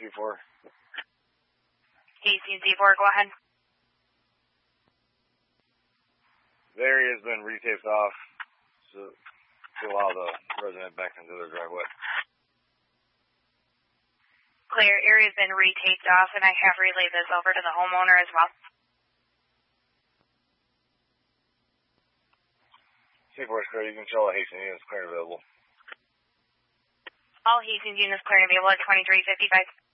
C4. Hastings C4, go ahead. The area has been retaped off to allow the resident back into their driveway. Clear, area's been retaped off, and I have relayed this over to the homeowner as well. C4 is clear. You can show all Hastings units clear and available. All Hastings units clear and available at 2355.